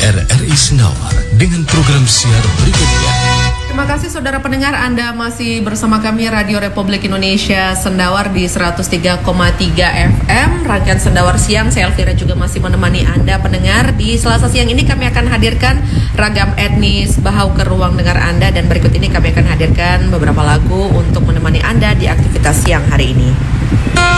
RRI Sendawar dengan program siar berikutnya. Terima kasih saudara pendengar, Anda masih bersama kami Radio Republik Indonesia Sendawar di 103,3 FM. Rangkaian Sendawar Siang, saya Elvira juga masih menemani Anda pendengar. Di Selasa siang ini kami akan hadirkan ragam etnis bahau ke ruang dengar Anda. Dan berikut ini kami akan hadirkan beberapa lagu untuk menemani Anda di aktivitas siang hari ini.